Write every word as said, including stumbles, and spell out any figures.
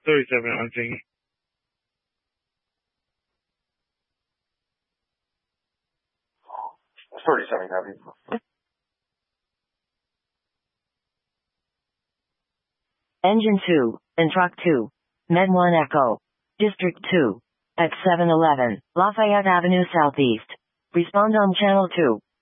thirty-seven on Jing. thirty-seven, copy. Engine two, and Truck two. Med one Echo. District two. At seven eleven, Lafayette Avenue Southeast. Respond on Channel two.